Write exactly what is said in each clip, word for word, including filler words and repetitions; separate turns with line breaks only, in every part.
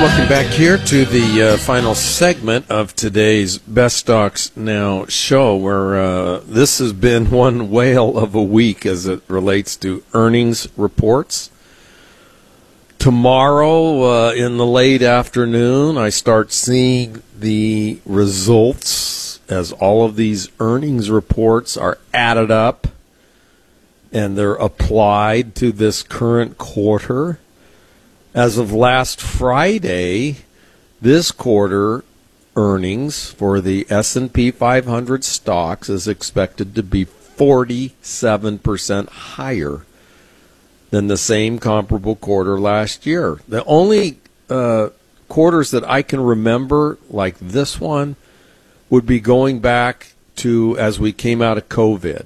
Welcome back here to the uh, final segment of today's Best Stocks Now show, where uh, this has been one whale of a week as it relates to earnings reports. Tomorrow uh, in the late afternoon, I start seeing the results as all of these earnings reports are added up and they're applied to this current quarter. As of last Friday, this quarter earnings for the S and P five hundred stocks is expected to be forty-seven percent higher than the same comparable quarter last year. The only uh, quarters that I can remember like this one would be going back to as we came out of COVID.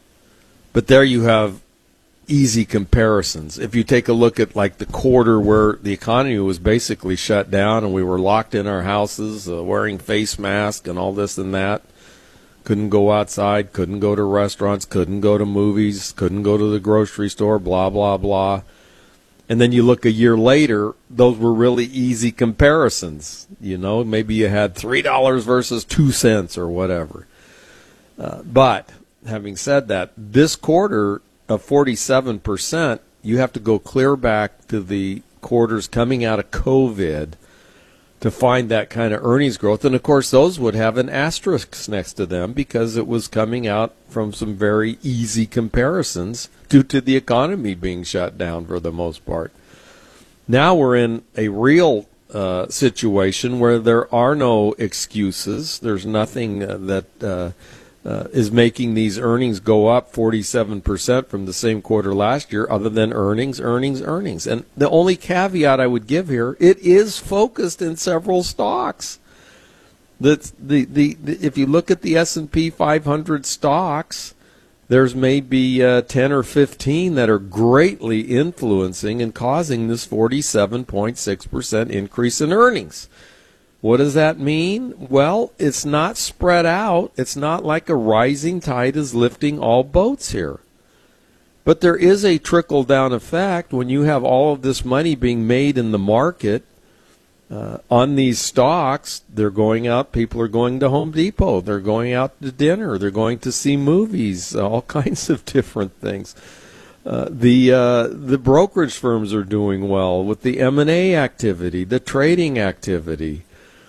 But there you have easy comparisons. If you take a look at like the quarter where the economy was basically shut down and we were locked in our houses uh, wearing face masks and all this and that, couldn't go outside, couldn't go to restaurants, couldn't go to movies, couldn't go to the grocery store, blah, blah, blah. And then you look a year later, those were really easy comparisons. You know, maybe you had three dollars versus two cents or whatever. Uh, but having said that, this quarter of forty-seven percent, you have to go clear back to the quarters coming out of COVID to find that kind of earnings growth. And, of course, those would have an asterisk next to them because it was coming out from some very easy comparisons due to the economy being shut down for the most part. Now we're in a real uh, situation where there are no excuses. There's nothing uh, that uh, Uh, is making these earnings go up forty-seven percent from the same quarter last year other than earnings, earnings, earnings. And the only caveat I would give here, it is focused in several stocks. That's the, the, the, if you look at the S and P five hundred stocks, there's maybe uh, ten or fifteen that are greatly influencing and causing this forty-seven point six percent increase in earnings. What does that mean? Well, it's not spread out. It's not like a rising tide is lifting all boats here. But there is a trickle-down effect when you have all of this money being made in the market uh, on these stocks. They're going out. People are going to Home Depot. They're going out to dinner. They're going to see movies, all kinds of different things. Uh, the uh, the brokerage firms are doing well with the M and A activity, the trading activity.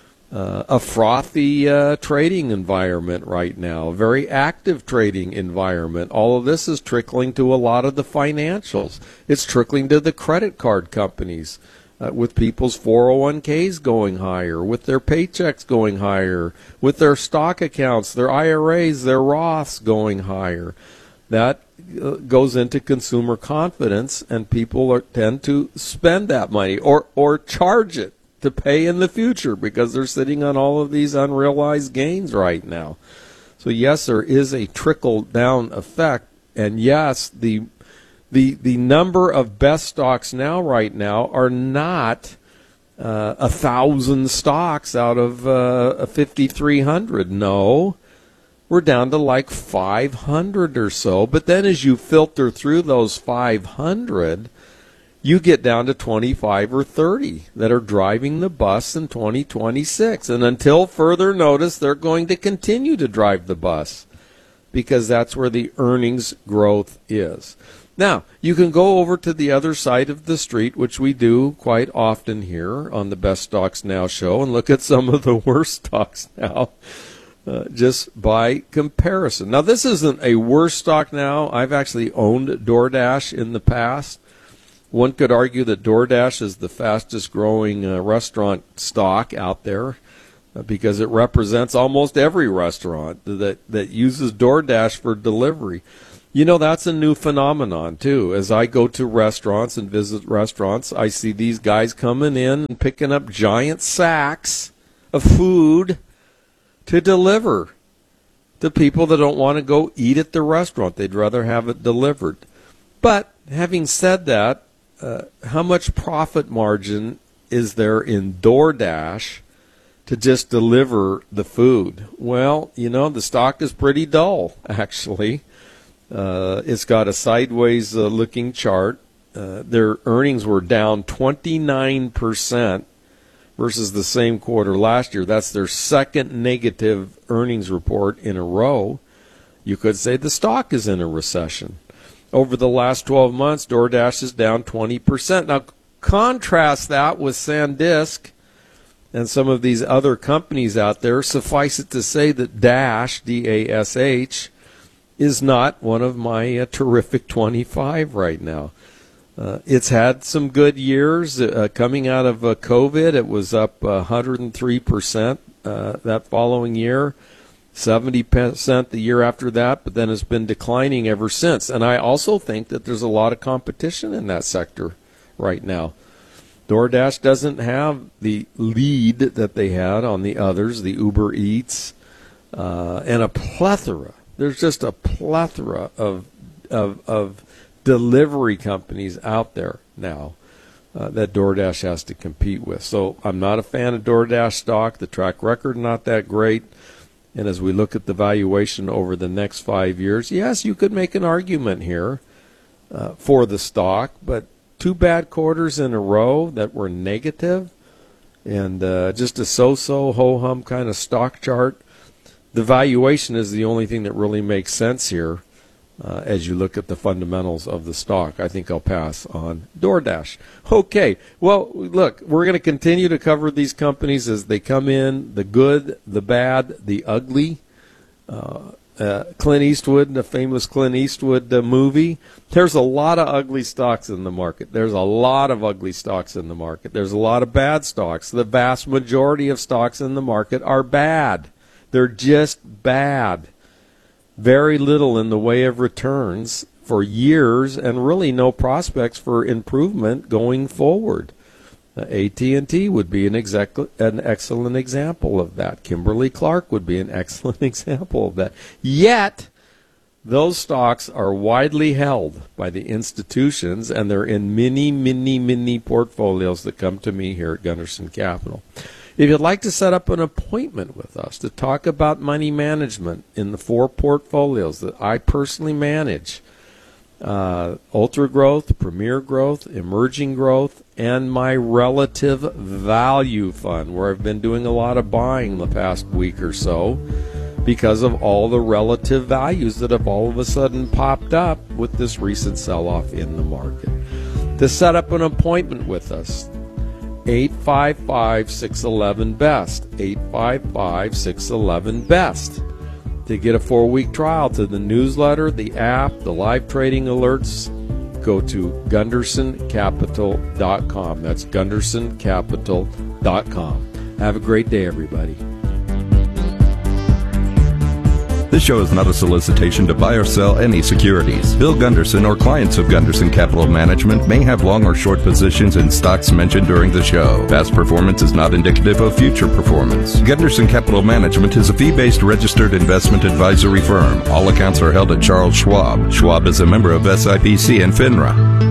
Uh, a frothy uh, trading environment right now, a very active trading environment. All of this is trickling to a lot of the financials. It's trickling to the credit card companies uh, with people's four oh one k's going higher, with their paychecks going higher, with their stock accounts, their I R As, their Roths going higher. That uh, goes into consumer confidence, and people are, tend to spend that money or, or charge it to pay in the future because they're sitting on all of these unrealized gains right now. So yes, there is a trickle down effect, and yes, the the the number of best stocks now right now are not uh, a thousand stocks out of uh, a fifty-three hundred. No, we're down to like five hundred or so. But then as you filter through those five hundred, you get down to twenty-five or thirty that are driving the bus in twenty twenty-six. And until further notice, they're going to continue to drive the bus because that's where the earnings growth is. Now, you can go over to the other side of the street, which we do quite often here on the Best Stocks Now show, and look at some of the worst stocks now uh, just by comparison. Now, this isn't a worst stock now. I've actually owned DoorDash in the past. One could argue that DoorDash is the fastest growing uh, restaurant stock out there uh, because it represents almost every restaurant that, that uses DoorDash for delivery. You know, that's a new phenomenon, too. As I go to restaurants and visit restaurants, I see these guys coming in and picking up giant sacks of food to deliver to people that don't want to go eat at the restaurant. They'd rather have it delivered. But having said that, Uh, how much profit margin is there in DoorDash to just deliver the food? Well, you know, the stock is pretty dull, actually. Uh, it's got a sideways uh, looking chart. Uh, their earnings were down twenty-nine percent versus the same quarter last year. That's their second negative earnings report in a row. You could say the stock is in a recession. Over the last twelve months, DoorDash is down twenty percent. Now, contrast that with SanDisk and some of these other companies out there. Suffice it to say that Dash, D A S H, is not one of my uh, terrific twenty-five right now. Uh, it's had some good years. Uh, coming out of uh, COVID, it was up uh, one hundred three percent uh, that following year, seventy percent the year after that, but then it's been declining ever since. And I also think that there's a lot of competition in that sector right now. DoorDash doesn't have the lead that they had on the others, the Uber Eats, uh, and a plethora. There's just a plethora of of, of delivery companies out there now uh, that DoorDash has to compete with. So I'm not a fan of DoorDash stock. The track record not that great. And as we look at the valuation over the next five years, yes, you could make an argument here uh, for the stock, but two bad quarters in a row that were negative and uh, just a so-so, ho-hum kind of stock chart. The valuation is the only thing that really makes sense here uh, as you look at the fundamentals of the stock. I think I'll pass on DoorDash. Okay, well, look, we're going to continue to cover these companies as they come in, the good, the bad, the ugly. Uh, uh, Clint Eastwood, the famous Clint Eastwood uh, movie. There's a lot of ugly stocks in the market. There's a lot of ugly stocks in the market. There's a lot of bad stocks. The vast majority of stocks in the market are bad. They're just bad. Very little in the way of returns for years and really no prospects for improvement going forward. Uh, A T and T would be an, exec- an excellent example of that. Kimberly-Clark would be an excellent example of that. Yet, those stocks are widely held by the institutions, and they're in many, many, many portfolios that come to me here at Gunderson Capital. If you'd like to set up an appointment with us to talk about money management in the four portfolios that I personally manage, uh, Ultra Growth, Premier Growth, Emerging Growth, and my Relative Value Fund, where I've been doing a lot of buying the past week or so because of all the relative values that have all of a sudden popped up with this recent sell-off in the market. To set up an appointment with us, eight five five, six one one, B E S T, eight five five, six one one, B E S T. To get a four-week trial to the newsletter, the app, the live trading alerts, go to Gunderson Capital dot com. That's Gunderson Capital dot com. Have a great day, everybody.
This show is not a solicitation to buy or sell any securities. Bill Gunderson or clients of Gunderson Capital Management may have long or short positions in stocks mentioned during the show. Past performance is not indicative of future performance. Gunderson Capital Management is a fee-based registered investment advisory firm. All accounts are held at Charles Schwab. Schwab is a member of S I P C and FINRA.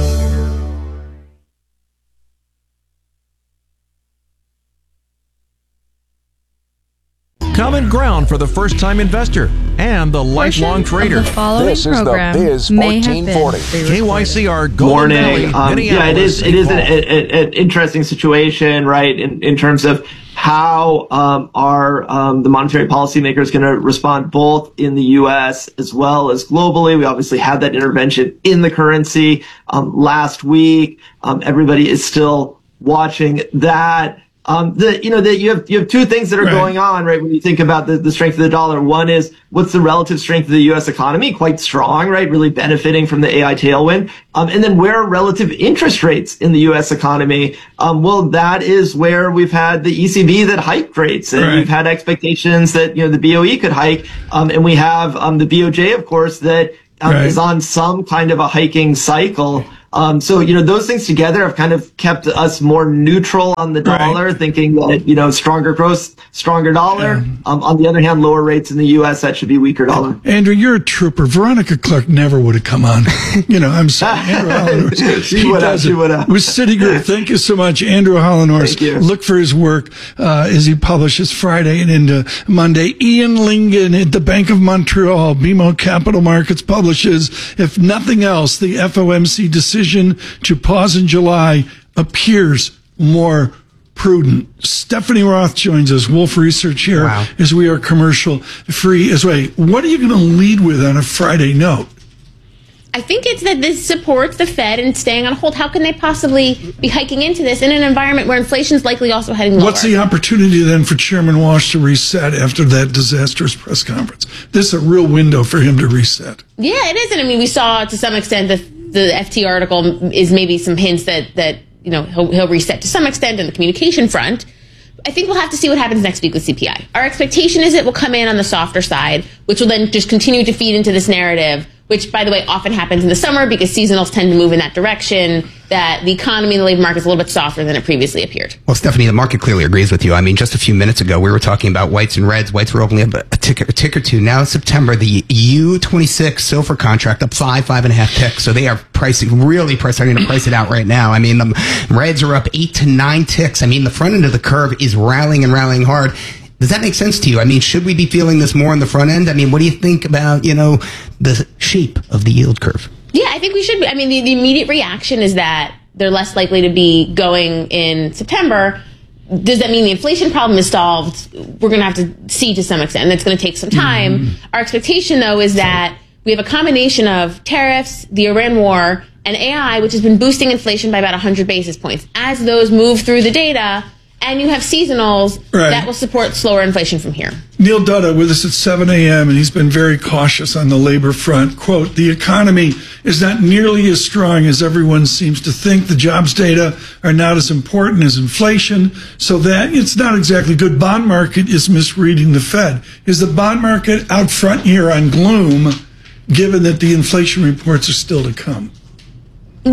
Common ground for the first-time investor and the lifelong trader.
The following
this is
program
the Biz
may
fourteen
have
forty.
been
K Y C R Golden
Morning.
Valley,
Um, yeah, it is. It is an, an, an interesting situation, right? In, in terms of how um, are um, the monetary policymakers going to respond, both in the U S as well as globally. We obviously had that intervention in the currency um, last week. Um, everybody is still watching that. Um, the, you know, that you have, you have two things that are right. going on, right? When you think about the, the strength of the dollar, one is what's the relative strength of the U S economy? Quite strong, right? Really benefiting from the A I tailwind. Um, and then where are relative interest rates in the U S economy? Um, well, that is where we've had the E C B that hiked rates, and right. we've had expectations that, you know, the B O E could hike. Um, and we have, um, the B O J, of course, that um, right. is on some kind of a hiking cycle. Um, so, you know, those things together have kind of kept us more neutral on the dollar, right. thinking that, you know, stronger growth, stronger dollar. Yeah. Um, on the other hand, lower rates in the U S, that should be weaker dollar.
Andrew, you're a trooper. Veronica Clark never would have come on. You know, I'm sorry. Andrew Hollenhorst.
she would have. She would have.
With Citigroup. Thank you so much, Andrew Hollenhorst.
Thank you.
Look for his work uh, as he publishes Friday and into Monday. Ian Lingen at the Bank of Montreal, B M O Capital Markets, publishes, if nothing else, the F O M C decision to pause in July appears more prudent. Stephanie Roth joins us, Wolf Research here,
Wow.
as we are commercial free as well. What are you going to lead with on a Friday note?
I think it's that this supports the Fed and staying on hold. How can they possibly be hiking into this in an environment where inflation is likely also heading lower?
What's the opportunity then for Chairman Walsh to reset after that disastrous press conference? This is a real window for him to reset.
Yeah, it is. And I mean, we saw to some extent that the F T article is maybe some hints that, that you know, he'll, he'll reset to some extent in the communication front. I think we'll have to see what happens next week with C P I. Our expectation is it will come in on the softer side, which will then just continue to feed into this narrative, which, by the way, often happens in the summer because seasonals tend to move in that direction, that the economy and the labor market is a little bit softer than it previously appeared.
Well, Stephanie, the market clearly agrees with you. I mean, just a few minutes ago, we were talking about whites and reds. Whites were opening up a tick, a tick or two. Now in September, the U twenty-six SOFR contract up five, five and a half ticks. So they are pricing, really price, starting to price it out right now. I mean, the reds are up eight to nine ticks. I mean, the front end of the curve is rallying and rallying hard. Does that make sense to you? I mean, should we be feeling this more on the front end? I mean, what do you think about, you know, the shape of the yield curve?
Yeah, I think we should be. I mean, the, the immediate reaction is that they're less likely to be going in September. Does that mean the inflation problem is solved? We're going to have to see to some extent, and it's going to take some time. Mm-hmm. Our expectation, though, is that we have a combination of tariffs, the Iran war, and A I, which has been boosting inflation by about one hundred basis points. As those move through the data, and you have seasonals,
right,
that will support slower inflation from here.
Neil Dutta with us at seven a.m., and he's been very cautious on the labor front. Quote, the economy is not nearly as strong as everyone seems to think. The jobs data are not as important as inflation, so that it's not exactly good. Bond market is misreading the Fed. Is the bond market out front here on gloom, given that the inflation reports are still to come?
Yeah,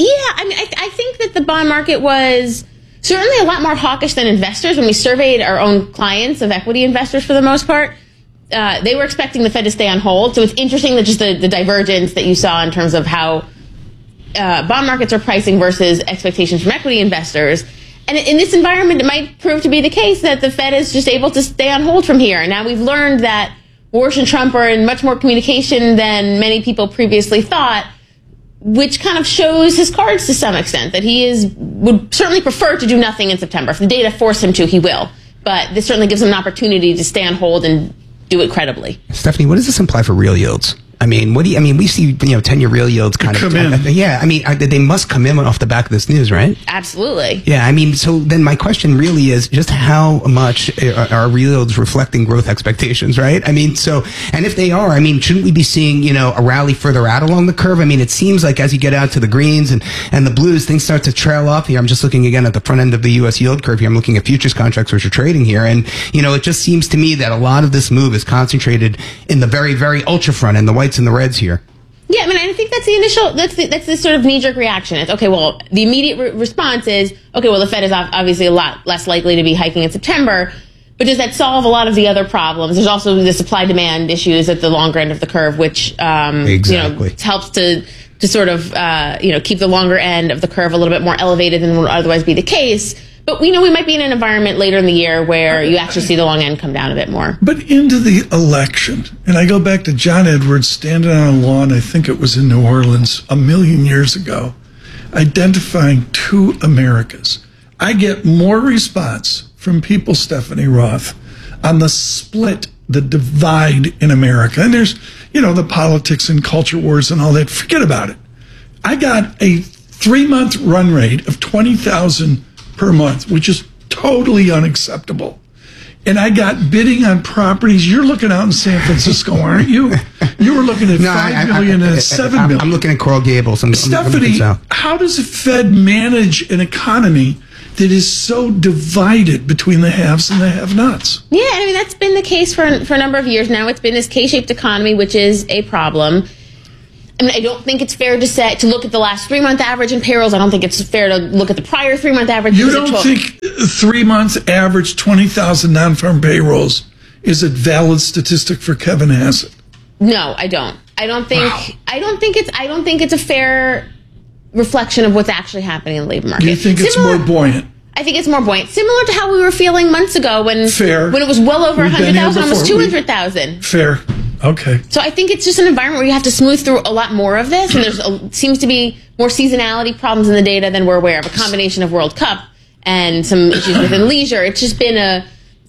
I mean, I, I think that the bond market was certainly a lot more hawkish than investors. When we surveyed our own clients of equity investors for the most part, uh, they were expecting the Fed to stay on hold. So it's interesting that just the, the divergence that you saw in terms of how uh, bond markets are pricing versus expectations from equity investors. And in this environment, it might prove to be the case that the Fed is just able to stay on hold from here. And now we've learned that Walsh and Trump are in much more communication than many people previously thought, which kind of shows his cards to some extent, that he is would certainly prefer to do nothing in September. If the data force him to, he will. But this certainly gives him an opportunity to stay on hold and do it credibly.
Stephanie, what does this imply for real yields? I mean, what do you, I mean, we see, you know, ten-year real yields kind
come
of,
in.
yeah, I mean, I, they must come in off the back of this news, right?
Absolutely.
Yeah, I mean, so then my question really is just how much are, are real yields reflecting growth expectations, right? I mean, so, and if they are, I mean, shouldn't we be seeing, you know, a rally further out along the curve? I mean, it seems like as you get out to the greens and, and the blues, things start to trail off here. I'm just looking again at the front end of the U S yield curve here. I'm looking at futures contracts which are trading here. And, you know, it just seems to me that a lot of this move is concentrated in the very, very ultra front and the whites and the reds here.
Yeah, I mean, I think that's the initial, that's the, that's the sort of knee-jerk reaction. It's, okay, well, the immediate re- response is, okay, well, the Fed is obviously a lot less likely to be hiking in September, but does that solve a lot of the other problems? There's also the supply-demand issues at the longer end of the curve, which, um,
exactly.
you know, helps to, to sort of, uh, you know, keep the longer end of the curve a little bit more elevated than would otherwise be the case. But we know we might be in an environment later in the year where you actually see the long end come down a bit more.
But into the election, and I go back to John Edwards standing on a lawn, I think it was in New Orleans a million years ago, identifying two Americas. I get more response from people, Stephanie Roth, on the split, the divide in America. And there's, you know, the politics and culture wars and all that. Forget about it. I got a three-month run rate of twenty thousand per month, which is totally unacceptable. And I got bidding on properties. You're looking out in San Francisco, aren't you? You were looking at
No,
five
I, I,
million
I, I,
and seven
I'm,
million.
I'm looking at Coral Gables. I'm,
Stephanie,
I'm
how does the Fed manage an economy that is so divided between the haves and the have-nots?
Yeah, I mean, that's been the case for, for a number of years now. It's been this K-shaped economy, which is a problem. I mean, I don't think it's fair to say to look at the last three-month average in payrolls. I don't think it's fair to look at the prior three-month average.
You don't think three-month average twenty thousand non-farm payrolls is a valid statistic for Kevin Hassett?
No, I don't. I don't think.
Wow.
I don't think it's. I don't think it's a fair reflection of what's actually happening in the labor market.
Do you think
Similar,
it's more buoyant?
I think it's more buoyant, similar to how we were feeling months ago when
Fair.
when it was well over
We've been
one hundred
here
thousand, almost two
before.
hundred thousand.
Fair. Okay.
So I think it's just an environment where you have to smooth through a lot more of this, and there's a, seems to be more seasonality problems in the data than we're aware of, a combination of World Cup and some issues within leisure. It's just been a,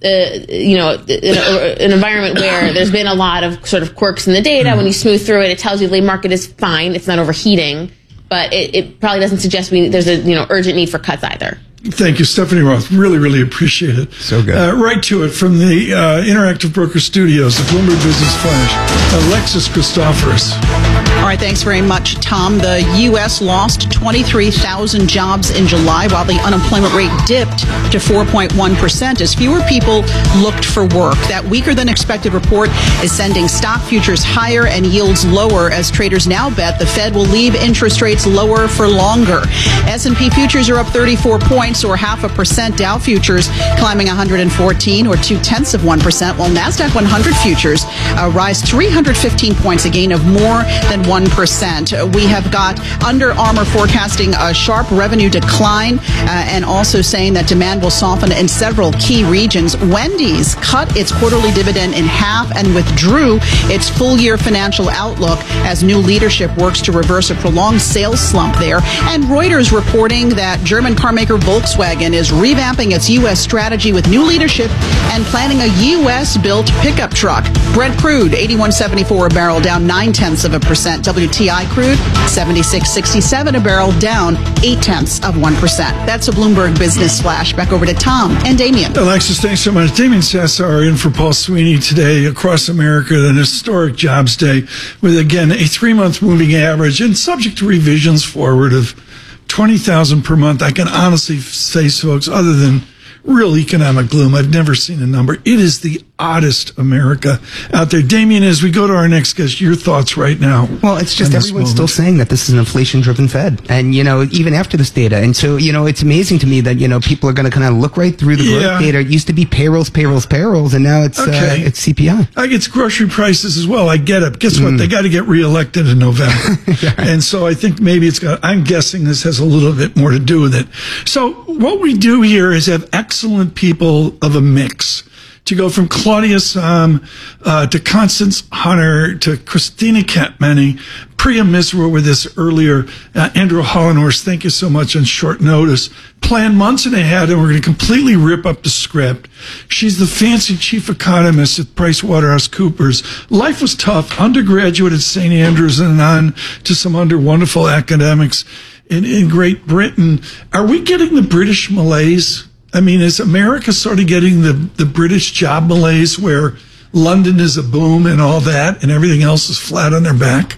a you know, an, an environment where there's been a lot of sort of quirks in the data. Mm. When you smooth through it, it tells you the labor market is fine. It's not overheating, but it, it probably doesn't suggest we, there's a, you know, urgent need for cuts either.
Thank you, Stephanie Roth. Really, really appreciate it.
So good.
Uh, right to it from the uh, Interactive Broker Studios, the Bloomberg Business Flash, Alexis Christoforous.
All right, thanks very much, Tom. The U S lost twenty-three thousand jobs in July, while the unemployment rate dipped to four point one percent as fewer people looked for work. That weaker than expected report is sending stock futures higher and yields lower as traders now bet the Fed will leave interest rates lower for longer. S and P futures are up thirty-four points, or half a percent. Dow futures climbing one hundred fourteen, or two-tenths of one percent, while NASDAQ one hundred futures uh, rise three hundred fifteen points, a gain of more than one percent. We have got Under Armour forecasting a sharp revenue decline uh, and also saying that demand will soften in several key regions. Wendy's cut its quarterly dividend in half and withdrew its full-year financial outlook as new leadership works to reverse a prolonged sales slump there. And Reuters reporting that German carmaker Volkswagen is revamping its U S strategy with new leadership and planning a U S-built pickup truck. Brent crude, eighty-one seventy-four a barrel, down nine-tenths of a percent. W T I crude, seventy-six sixty-seven a barrel, down eight-tenths of one percent. That's a Bloomberg Business Flash. Back over to Tom and Damien.
Alexis, thanks so much. Damien Sassar in for Paul Sweeney today across America, an historic jobs day with, again, a three-month moving average and subject to revisions forward of twenty thousand per month. I can honestly say, folks, other than real economic gloom, I've never seen a number. It is the oddest America out there. Damien, as we go to our next guest, your thoughts right now?
Well, it's just everyone's still saying that this is an inflation-driven Fed. And, you know, even after this data. And so, you know, it's amazing to me that, you know, people are going to kind of look right through the growth
Yeah.
data. It used to be payrolls, payrolls, payrolls, and now it's
Okay.
uh, it's C P I.
I get grocery prices as well. I get it. Guess what? They got to get reelected in November. And so I think maybe it's got, I'm guessing this has a little bit more to do with it. So what we do here is have excellent people of a mix. To go from Claudia Sahm uh, to Constance Hunter to Christina Catmany, Priya Misra were with us earlier. Uh, Andrew Hollenhorst, thank you so much on short notice. Planned months and ahead, and we're going to completely rip up the script. She's the fancy chief economist at PricewaterhouseCoopers. Life was tough. Undergraduate at Saint Andrews and on to some under wonderful academics in, in Great Britain. Are we getting the British malaise? I mean, is America sort of getting the, the British job malaise where London is a boom and all that and everything else is flat on their back?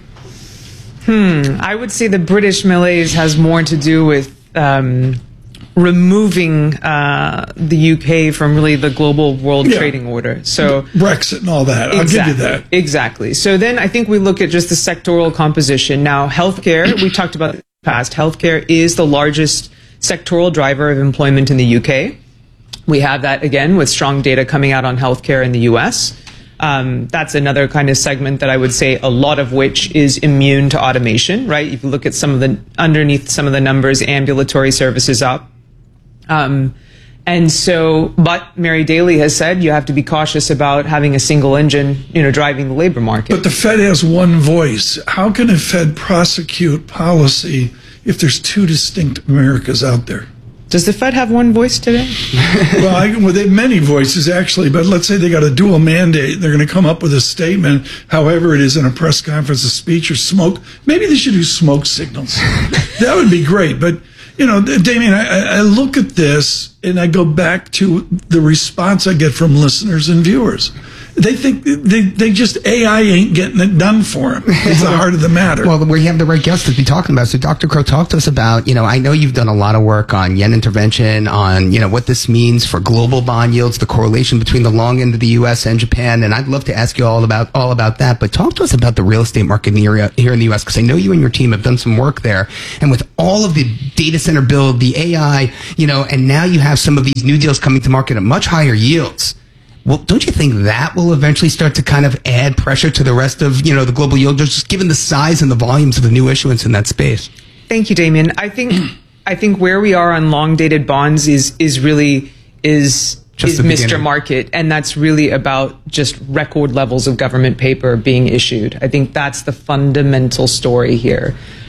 Hmm. I would say the British malaise has more to do with um, removing uh, the U K from really the global world
Yeah.
trading order. So
Brexit and all that. I'll
exactly,
give you that.
Exactly. So then I think we look at just the sectoral composition. Now, healthcare, we talked about in the past, healthcare is the largest sectoral driver of employment in the U K. We have that, again, with strong data coming out on healthcare in the U S. Um, that's another kind of segment that I would say a lot of which is immune to automation, right? If you look at some of the, underneath some of the numbers, ambulatory services up. Um, and so, but Mary Daly has said you have to be cautious about having a single engine, you know, driving the labor market.
But the Fed has one voice. How can a Fed prosecute policy if there's two distinct Americas out there?
Does the Fed have one voice today?
well, I, well, they have many voices, actually, but let's say they got a dual mandate. They're going to come up with a statement, however it is in a press conference, a speech, or smoke. Maybe they should do smoke signals. That would be great. But, you know, Damien, I, I look at this and I go back to the response I get from listeners and viewers. They think they, they just A I ain't getting it done for them. It's the heart of the matter.
Well, we have the right guest to be talking about. So, Doctor Crow, talk to us about, you know, I know you've done a lot of work on yen intervention, on, you know, what this means for global bond yields, the correlation between the long end of the U S and Japan. And I'd love to ask you all about, all about that. But talk to us about the real estate market in the area here in the U S, because I know you and your team have done some work there. And with all of the data center build, the A I, you know, and now you have some of these new deals coming to market at much higher yields. Well, don't you think that will eventually start to kind of add pressure to the rest of, you know, the global yield, just given the size and the volumes of the new issuance in that space?
Thank you, Damien. I think I think where we are on long dated bonds is is really is
Just
is
the
Mister
beginning.
Market, and that's really about just record levels of government paper being issued. I think that's the fundamental story here.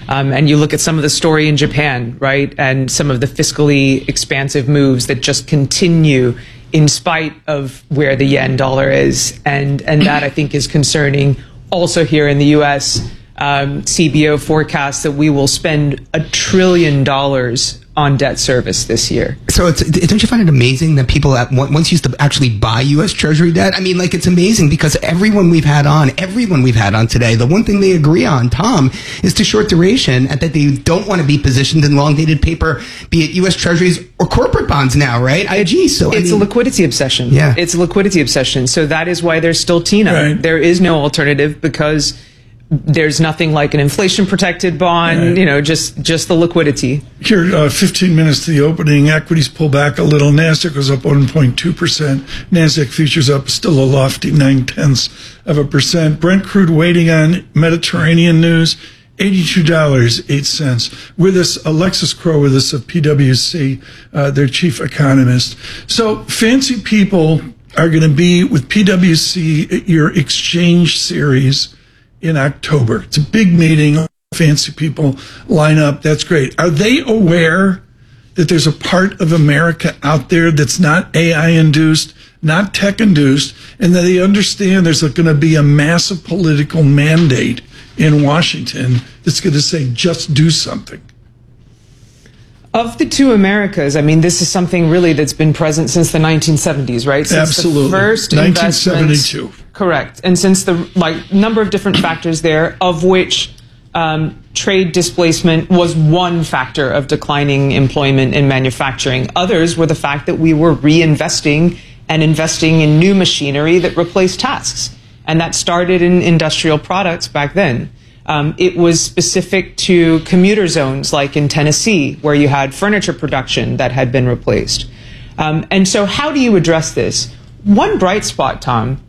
Um, and you look at some of the story in Japan, right, and some of the fiscally expansive moves that just continue in spite of where the yen dollar is. And, and that, I think, is concerning. Also here in the U S, um, C B O forecasts that we will spend a trillion dollars on debt service this year.
So it's, don't you find it amazing that people at, once used to actually buy U S Treasury debt? I mean, like, it's amazing because everyone we've had on, everyone we've had on today, the one thing they agree on, Tom, is to short duration and that they don't want to be positioned in long-dated paper, be it U S Treasuries or corporate bonds now, right? I G. So
it's
I mean,
a liquidity obsession.
Yeah.
It's a liquidity obsession. So that is why there's still TINA.
Right.
There is no alternative because there's nothing like an inflation protected bond,
Right.
you know, just, just the liquidity.
Here, uh, fifteen minutes to the opening, equities pull back a little. NASDAQ was up one point two percent. NASDAQ futures up still a lofty nine tenths of a percent. Brent crude waiting on Mediterranean news, eighty-two dollars and eight cents. With us, Alexis Crowe with us of P W C, uh, their chief economist. So fancy people are going to be with P W C at your exchange series in October. It's a big meeting. Fancy people line up. That's great. Are they aware that there's a part of America out there that's not A I induced, not tech induced, and that they understand there's going to be a massive political mandate in Washington that's going to say, just do something?
Of the two Americas, I mean, this is something really that's been present since the nineteen seventies, right? Since
Absolutely.
The first
nineteen seventy-two.
investments- Correct. And since the like number of different factors there, of which um, trade displacement was one factor of declining employment in manufacturing. Others were the fact that we were reinvesting and investing in new machinery that replaced tasks. And that started in industrial products back then. Um, it was specific to commuter zones like in Tennessee, where you had furniture production that had been replaced. Um, and so how do you address this? One bright spot, Tom,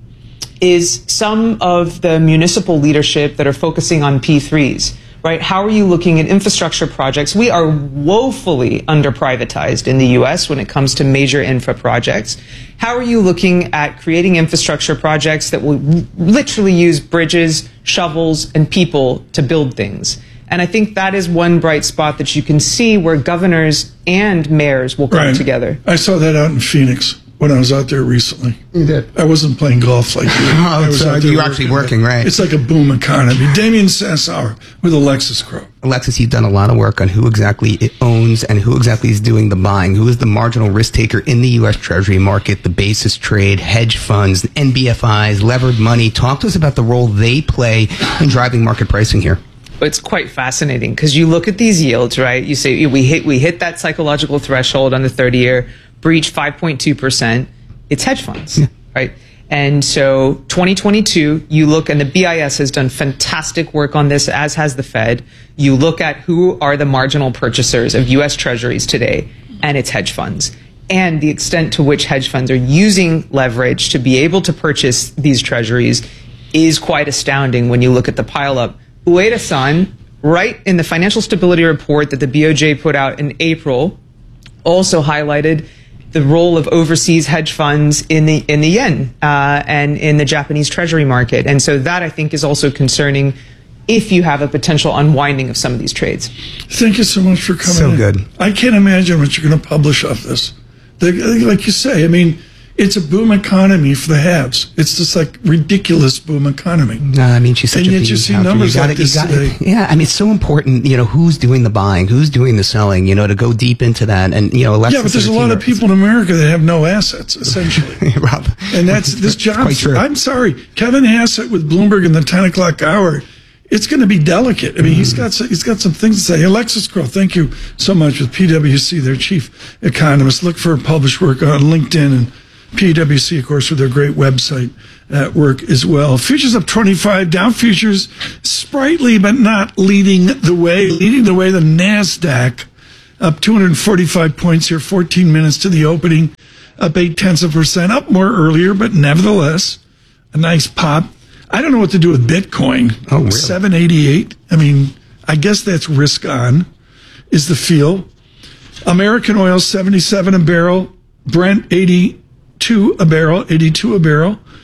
is some of the municipal leadership that are focusing on P threes, right? How are you looking at infrastructure projects? We are woefully under-privatized in the U S when it comes to major infra projects. How are you looking at creating infrastructure projects that will literally use bridges, shovels, and people to build things? And I think that is one bright spot that you can see where governors and mayors will come
Right.
together.
I saw that out in Phoenix when I was out there recently.
You did.
I wasn't playing golf like you. I was
so
out there
you're actually working, right?
It's like a boom economy. Damian Sassower with Alexis Crowe.
Alexis, you've done a lot of work on who exactly it owns and who exactly is doing the buying. Who is the marginal risk taker in the U S Treasury market, the basis trade, hedge funds, N B F Is, levered money. Talk to us about the role they play in driving market pricing here.
It's quite fascinating because you look at these yields, right? You say we hit we hit that psychological threshold on the thirty year, breach five point two percent. It's hedge funds, yeah. Right? And so twenty twenty-two, you look, and the B I S has done fantastic work on this, as has the Fed. You look at who are the marginal purchasers of U S Treasuries today, and it's hedge funds. And the extent to which hedge funds are using leverage to be able to purchase these treasuries is quite astounding when you look at the pileup. Ueda-san, right in the financial stability report that the B O J put out in April, also highlighted the role of overseas hedge funds in the in the yen uh, and in the Japanese treasury market. And so that, I think, is also concerning if you have a potential unwinding of some of these trades.
Thank you so much for coming
So
in.
good.
I can't imagine what you're going to publish off this. The, like you say, I mean, it's a boom economy for the haves. It's just like ridiculous boom economy.
No, I mean, she's such
And
a
yet
bean
you see
counter.
numbers
gotta-
like this
gotta-
today.
Yeah, I mean, it's so important, you know, who's doing the buying, who's doing the selling, you know, to go deep into that. And, you know, Alexis
Yeah, but there's a
and her
lot
team
of
are-
people in America that have no assets, essentially.
Rob.
And that's this
Quite
job.
true.
I'm sorry, Kevin Hassett with Bloomberg in the ten o'clock hour. It's going to be delicate. I mean, he's got some, he's got some things to say. Alexis Crowe, thank you so much with P W C, their chief economist. Look for her published work on LinkedIn, and P W C, of course, with their great website at work as well. Futures up twenty-five, Dow futures sprightly but not leading the way. Leading the way, the NASDAQ up two hundred forty-five points here, fourteen minutes to the opening, up eight tenths of a percent, up more earlier, but nevertheless, a nice pop. I don't know what to do with Bitcoin.
Oh, really?
seven eighty-eight. I mean, I guess that's risk on, is the feel. American oil, seventy-seven a barrel. Brent, eighty-two a barrel, eighty-two a barrel.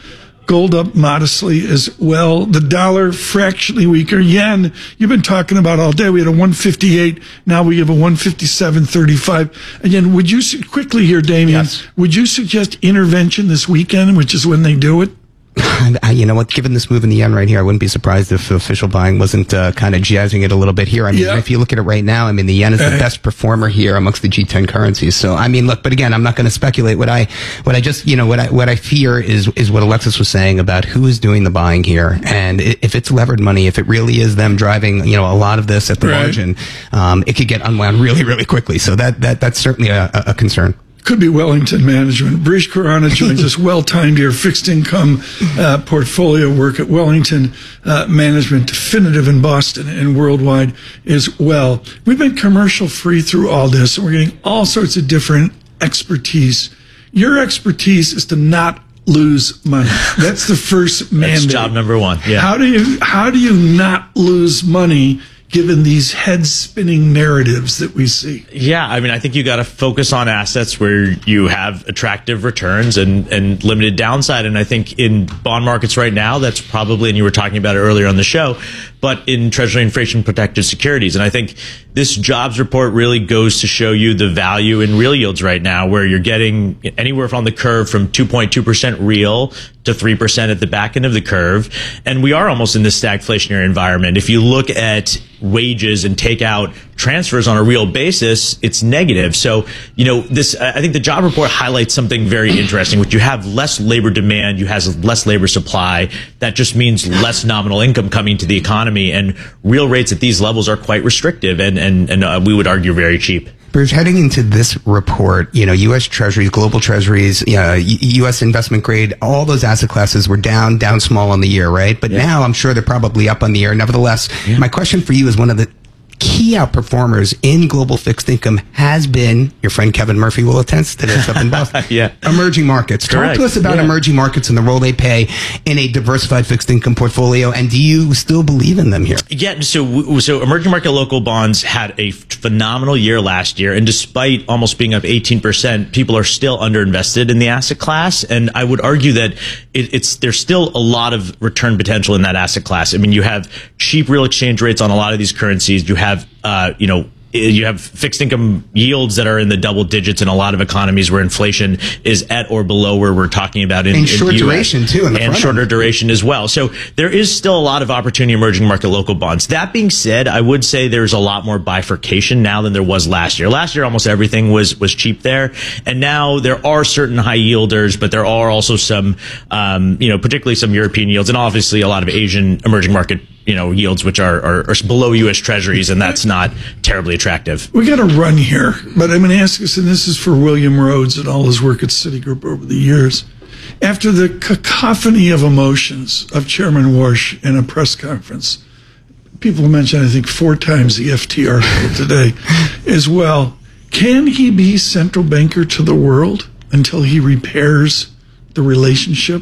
Gold up modestly as well. The dollar fractionally weaker. Yen, you've been talking about all day. We had a one fifty-eight. Now we have a one fifty-seven thirty-five. Again, would you, su- quickly here, Damien,
Yes.
would you suggest intervention this weekend, which is when they do it?
I, you know what? Given this move in the yen right here, I wouldn't be surprised if official buying wasn't uh, kind of jazzing it a little bit here. I mean,
Yeah.
if you look at it right now, I mean, the yen is the
Uh,
best performer here amongst the G ten currencies. So, I mean, look, but again, I'm not going to speculate. What I, what I just, you know, what I, what I fear is, is what Alexis was saying about who is doing the buying here, and i- if it's levered money, if it really is them driving, you know, a lot of this at the
Right.
margin, um, it could get unwound really, really quickly. So that, that, that's certainly a, a a concern.
Could be Wellington Management. Brish Khurana joins us, well-timed here, fixed income uh, portfolio work at Wellington uh, Management, definitive in Boston and worldwide as well. We've been commercial-free through all this, and we're getting all sorts of different expertise. Your expertise is to not lose money. That's the first mandate.
That's job number one. Yeah.
How do you how do you not lose money given these head-spinning narratives that we see?
Yeah, I mean, I think you got to focus on assets where you have attractive returns and, and limited downside. And I think in bond markets right now, that's probably, and you were talking about it earlier on the show, but in Treasury inflation protected securities. And I think this jobs report really goes to show you the value in real yields right now, where you're getting anywhere from the curve from two point two percent real to three percent at the back end of the curve. And we are almost in this stagflationary environment. If you look at wages and take out transfers on a real basis, it's negative. So, you know, this, I think the job report highlights something very interesting, which you have less labor demand, you have less labor supply. That just means less nominal income coming to the economy, and real rates at these levels are quite restrictive and, and, and uh, we would argue very cheap.
Bruce, heading into this report, you know, U S Treasuries, global Treasuries, uh, U S investment grade, all those asset classes were down, down small on the year, right? But
Yeah.
now I'm sure they're probably up on the year. Nevertheless,
Yeah.
my question for you is one of the key outperformers in global fixed income has been, your friend Kevin Murphy will attest to this up in Boston.
Yeah.
Emerging markets. Talk
Correct.
to us about
Yeah.
emerging markets and the role they play in a diversified fixed income portfolio. And do you still believe in them here?
Yeah, so so emerging market local bonds had a phenomenal year last year, and despite almost being up eighteen percent, people are still underinvested in the asset class. And I would argue that it, it's there's still a lot of return potential in that asset class. I mean, you have cheap real exchange rates on a lot of these currencies. You have, uh, you know, you have fixed income yields that are in the double digits in a lot of economies where inflation is at or below where we're talking about in,
And
in
short
the U S.
duration, too, in the
and
front
shorter
end.
duration as well. So there is still a lot of opportunity in emerging market local bonds. That being said, I would say there's a lot more bifurcation now than there was last year. Last year, almost everything was was cheap there, and now there are certain high yielders, but there are also some, um, you know, particularly some European yields, and obviously a lot of Asian emerging market, you know, yields which are are, are below U S Treasuries, and that's not terribly attractive.
We got to run here, but I'm going to ask this, and this is for William Rhodes and all his work at Citigroup over the years. After the cacophony of emotions of Chairman Warsh in a press conference, people mentioned, I think, four times the F T article today as well. Can he be central banker to the world until he repairs the relationship?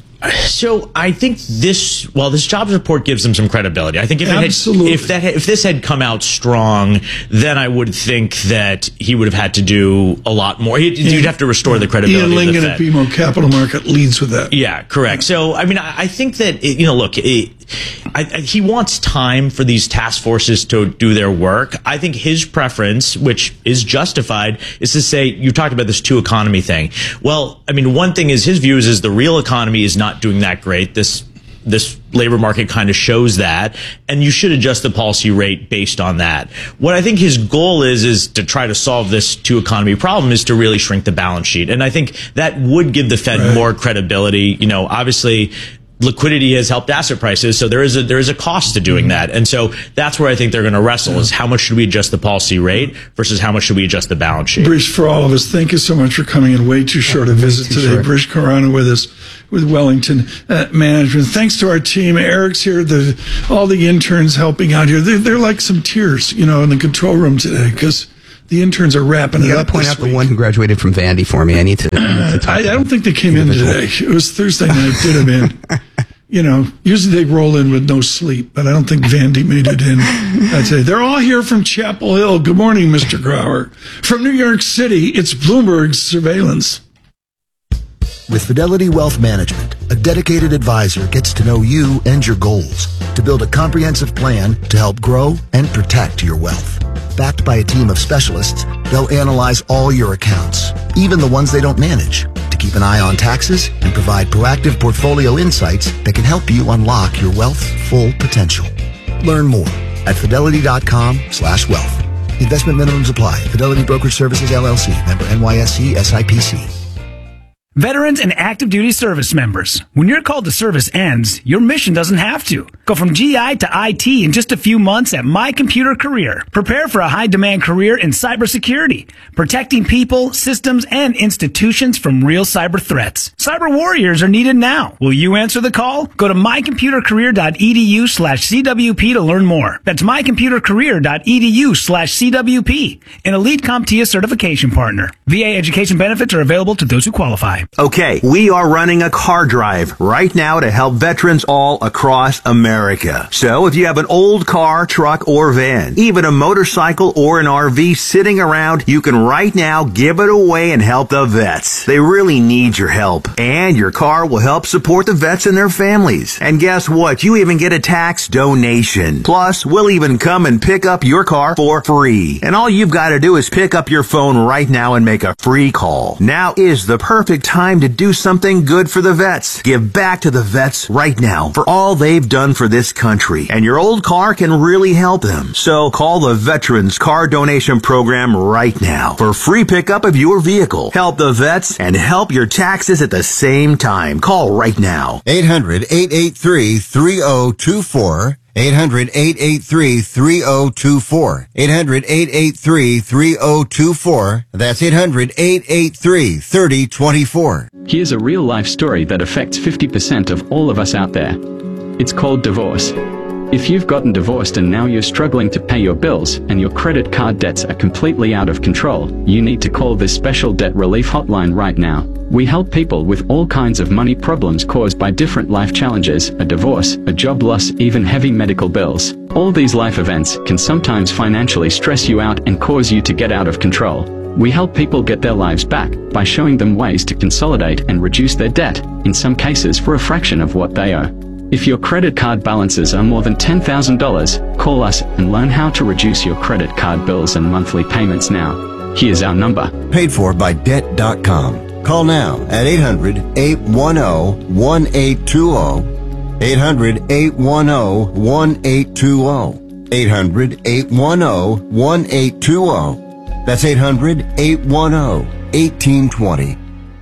So I think this, well, this jobs report gives them some credibility. I think if it had,
Absolutely.
if that had, if this had come out strong, then I would think that he would have had to do a lot more. He'd, you'd have to restore the credibility
Ian
of the
Lingen
Fed.
at B M O Capital Market leads with that.
Yeah, correct. So, I mean, I, I think that, it, you know, look, it, I, I, he wants time for these task forces to do their work. I think his preference, which is justified, is to say, you talked about this two economy thing. Well, I mean, one thing is his view is, is the real economy is not doing that great. This this labor market kind of shows that, and you should adjust the policy rate based on that. What I think his goal is, is to try to solve this two economy problem is to really shrink the balance sheet. And I think that would give the Fed
Right.
more credibility. You know, obviously, liquidity has helped asset prices, so there is a there is a cost to doing that, and so that's where I think they're going to wrestle: is how much should we adjust the policy rate versus how much should we adjust the balance sheet.
Brish, for all of us, thank you so much for coming in. Way too short a visit
too
today.
short.
Brish Khurana with us with Wellington uh, Management. Thanks to our team. Eric's here. The all the interns helping out here. They're, they're like some tears, you know, in the control room today because the interns are wrapping
You
it
got
up.
to point
this
out
week.
the one who graduated from Vandy for me. I need to, I need to talk
I, I
to
don't
him.
think they came in today. It was Thursday night. Did them in. You know, usually they roll in with no sleep, but I don't think Vandy made it in. I'd say they're all here from Chapel Hill. Good morning, Mister Grauer. From New York City, it's Bloomberg Surveillance.
With Fidelity Wealth Management, a dedicated advisor gets to know you and your goals to build a comprehensive plan to help grow and protect your wealth. Backed by a team of specialists, they'll analyze all your accounts, even the ones they don't manage, to keep an eye on taxes and provide proactive portfolio insights that can help you unlock your wealth's full potential. Learn more at fidelity.com slash wealth. Investment minimums apply. Fidelity Brokerage Services, L L C. Member N Y S E, S I P C.
Veterans and active duty service members, when your call to service ends, your mission doesn't have to. Go from G I to I T in just a few months at My Computer Career. Prepare for a high-demand career in cybersecurity, protecting people, systems, and institutions from real cyber threats. Cyber warriors are needed now. Will you answer the call? Go to mycomputercareer.edu slash CWP to learn more. That's mycomputercareer.edu slash CWP, an Elite CompTIA certification partner. V A education benefits are available to those who qualify.
Okay, we are running a car drive right now to help veterans all across America. So if you have an old car, truck, or van, even a motorcycle or an R V sitting around, you can right now give it away and help the vets. They really need your help. And your car will help support the vets and their families. And guess what? You even get a tax donation. Plus, we'll even come and pick up your car for free. And all you've got to do is pick up your phone right now and make a free call. Now is the perfect time to do something good for the vets. Give back to the vets right now for all they've done for this country. And your old car can really help them. So call the Veterans Car Donation Program right now for free pickup of your vehicle. Help the vets and help your taxes at the same time. Call right now.
eight hundred, eight eight three, three oh two four. eight hundred, eight eight three, three oh two four. eight hundred, eight eight three, three oh two four. That's eight hundred, eight eight three, three oh two four.
Here's a real-life story that affects fifty percent of all of us out there. It's called divorce. If you've gotten divorced and now you're struggling to pay your bills and your credit card debts are completely out of control, you need to call this special debt relief hotline right now. We help people with all kinds of money problems caused by different life challenges, a divorce, a job loss, even heavy medical bills. All these life events can sometimes financially stress you out and cause you to get out of control. We help people get their lives back by showing them ways to consolidate and reduce their debt, in some cases for a fraction of what they owe. If your credit card balances are more than ten thousand dollars, call us and learn how to reduce your credit card bills and monthly payments now. Here's our number.
Paid for by debt dot com. Call now at eight hundred, eight one zero, one eight two zero. eight hundred, eight one zero, one eight two zero. eight hundred, eight one zero, one eight two zero. That's eight hundred, eight one zero, one eight two zero.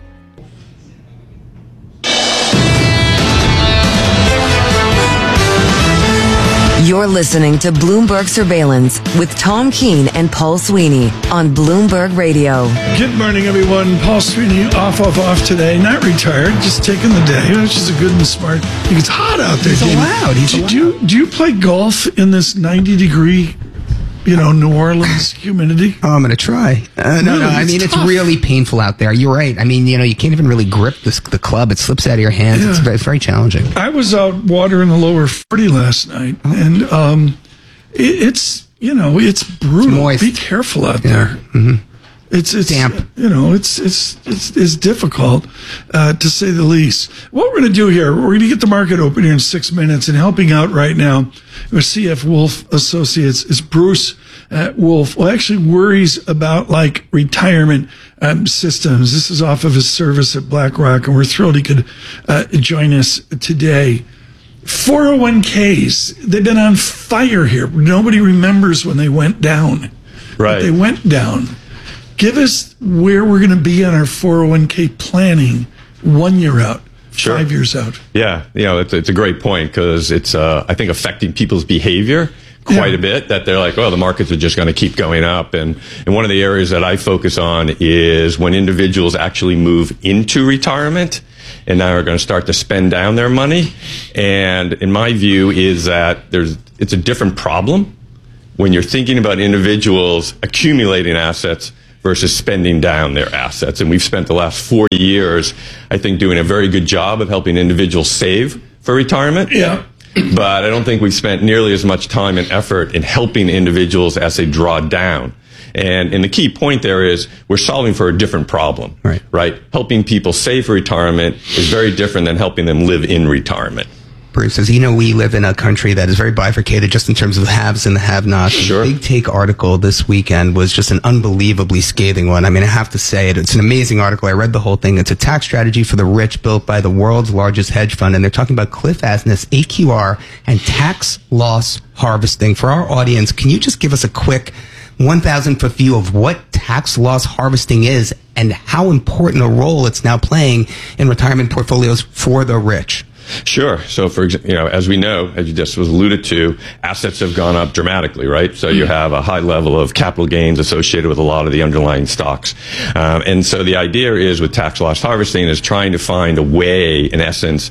You're listening to Bloomberg Surveillance with Tom Keene and Paul Sweeney on Bloomberg Radio.
Good morning, everyone. Paul Sweeney off, off, off today. Not retired, just taking the day, which is a good and smart. It's hot out there.
He's allowed. He's
do,
allowed.
Do you, do you play golf in this ninety degree, you know, New Orleans humidity?
Oh, I'm going to try. Uh, no,
Really?
no, I mean,
It's
it's
tough.
really painful out there. You're right. I mean, you know, you can't even really grip this, the club. It slips out of your hands.
Yeah.
It's very, very challenging.
I was out watering the lower forty last night, and um, it, it's, you know, it's brutal.
moist.
Be careful out
Yeah.
there.
Mm-hmm.
It's it's
Damp.
You know, it's it's it's, it's difficult uh, to say the least. What we're going to do here, we're going to get the market open here in six minutes, and helping out right now with C F Wolf Associates is Bruce uh, Wolf. Well, actually worries about like retirement um, systems. This is off of his service at BlackRock, and we're thrilled he could uh, join us today. four oh one k's, they've been on fire here. Nobody remembers when they went down.
Right.
But they went down. Give us where we're going to be on our four oh one k planning one year out,
Sure.
five years out.
Yeah, you know, it's, it's a great point because it's, uh, I think, affecting people's behavior quite
Yeah.
a bit, that they're like, oh, the markets are just going to keep going up. And, and one of the areas that I focus on is when individuals actually move into retirement and now are going to start to spend down their money. And in my view is that there's, it's a different problem when you're thinking about individuals accumulating assets versus spending down their assets. And we've spent the last forty years, I think, doing a very good job of helping individuals save for retirement.
Yeah.
But I don't think we've spent nearly as much time and effort in helping individuals as they draw down. And, and the key point there is we're solving for a different problem,
right?
Right? Helping people save for retirement is very different than helping them live in retirement.
Bruce says, you know, we live in a country that is very bifurcated just in terms of the haves and the have-nots.
Sure.
The Big Take article this weekend was just an unbelievably scathing one. I mean, I have to say it. It's an amazing article. I read the whole thing. It's a tax strategy for the rich built by the world's largest hedge fund. And they're talking about Cliff Asness, A Q R, and tax loss harvesting. For our audience, can you just give us a quick one thousand foot view of what tax loss harvesting is and how important a role it's now playing in retirement portfolios for the rich?
Sure. So, for example, you know, as we know, as you just was alluded to, assets have gone up dramatically, right? So you have a high level of capital gains associated with a lot of the underlying stocks. Um, and so the idea is with tax loss harvesting is trying to find a way, in essence,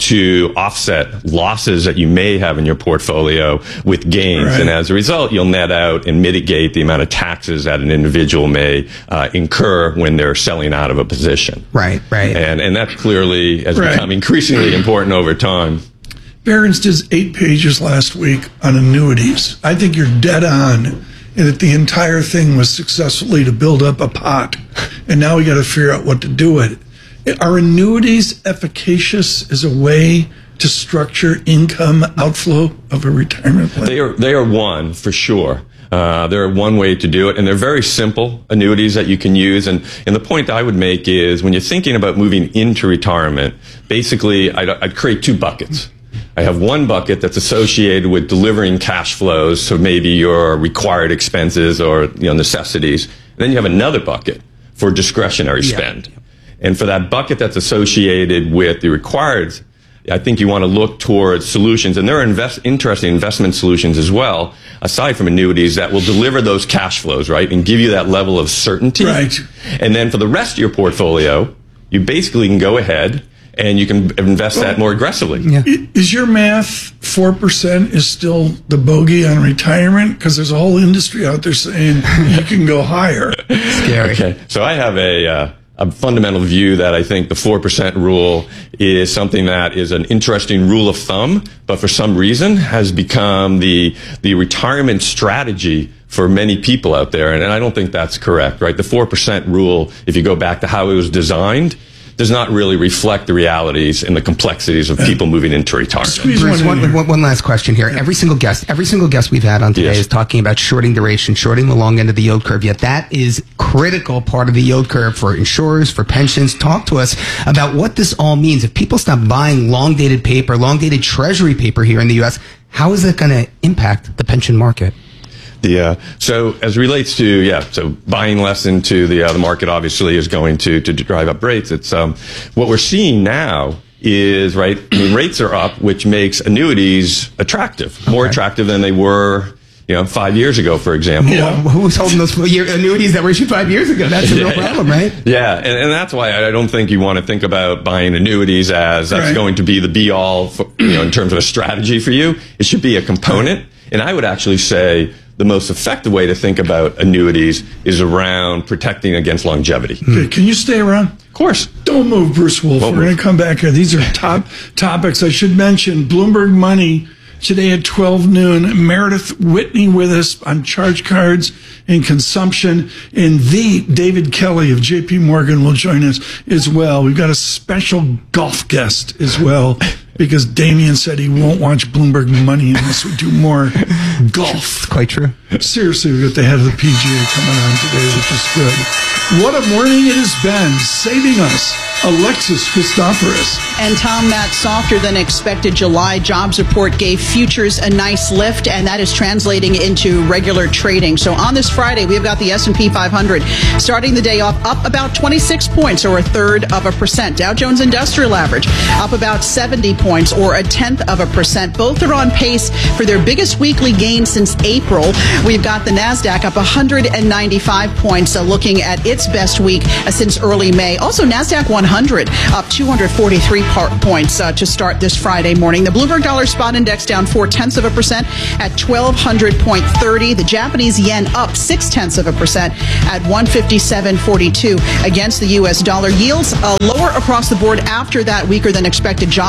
to offset losses that you may have in your portfolio with gains.
Right.
And as a result, you'll net out and mitigate the amount of taxes that an individual may uh, incur when they're selling out of a position.
Right, right.
And, and that clearly has
Right.
become increasingly important over time.
Barron's did eight pages last week on annuities. I think you're dead on, and that the entire thing was successfully to build up a pot, and now we got to figure out what to do with it. Are annuities efficacious as a way to structure income outflow of a retirement plan?
They are they are one for sure. Uh, they're one way to do it, and they're very simple annuities that you can use. And, and the point I would make is when you're thinking about moving into retirement, basically I'd, I'd create two buckets. I have one bucket that's associated with delivering cash flows, so maybe your required expenses or you know necessities. And then you have another bucket for discretionary
Yeah.
spend. And for that bucket that's associated with the required, I think you want to look towards solutions, and there are invest, interesting investment solutions as well, aside from annuities, that will deliver those cash flows, right, and give you that level of certainty.
Right.
And then for the rest of your portfolio, you basically can go ahead and you can invest that more aggressively.
Yeah.
I- Is your math four percent is still the bogey on retirement? Because there's a whole industry out there saying you can go higher.
Scary.
Okay, so I have a, uh, a fundamental view that I think the four percent rule is something that is an interesting rule of thumb, but for some reason has become the, the retirement strategy for many people out there. And, and I don't think that's correct, right? The four percent rule, if you go back to how it was designed, does not really reflect the realities and the complexities of people moving into retirement.
Squeeze
Bruce,
one in
one,
here.
one, one last question here. Every single guest, every single guest we've had on today
Yes.
is talking about shorting duration, shorting the long end of the yield curve. Yet that is critical part of the yield curve for insurers, for pensions. Talk to us about what this all means. If people stop buying long dated paper, long dated treasury paper here in the U S, how is it going to impact the pension market?
The, uh, so as relates to, yeah, so buying less into the, uh, the market obviously is going to, to drive up rates. It's, um, what we're seeing now is, right, I mean, rates are up, which makes annuities attractive, more
Okay.
attractive than they were, you know, five years ago, for example.
Yeah.
Who was holding those year- annuities that were issued five years ago? That's a real
Yeah.
problem, right?
Yeah, and, and that's why I don't think you want to think about buying annuities as that's
Right.
going to be the be all, for, you know, in terms of a strategy for you. It should be a component. And I would actually say the most effective way to think about annuities is around protecting against longevity.
Okay, can you stay around?
Of course.
Don't move, Bruce Wolf.
Won't
We're going
move.
to come back here. These are top topics. I should mention Bloomberg Money today at twelve noon. Meredith Whitney with us on charge cards and consumption. And the David Kelly of J P Morgan will join us as well. We've got a special golf guest as well because Damien said he won't watch Bloomberg Money unless we do more golf.
It's quite true.
Seriously, we've got the head of the P G A coming on today, which is good. What a morning it has been. Saving us, Alexis Christoforous.
And Tom, that softer than expected July jobs report gave futures a nice lift, and that is translating into regular trading. So on this Friday, we've got the S and P five hundred starting the day off up about twenty-six points, or a third of a percent. Dow Jones Industrial Average up about seventy points, or a tenth of a percent. Both are on pace for their biggest weekly gain since April. We've got the NASDAQ up one hundred ninety-five points, uh, looking at its best week uh, since early May. Also, NASDAQ one hundred up two hundred forty-three par- points uh, to start this Friday morning. The Bloomberg Dollar Spot Index down four tenths of a percent at twelve hundred point three zero. The Japanese yen up six tenths of a percent at one fifty-seven forty-two against the U S dollar. Yields uh, lower across the board after that weaker than expected jobs report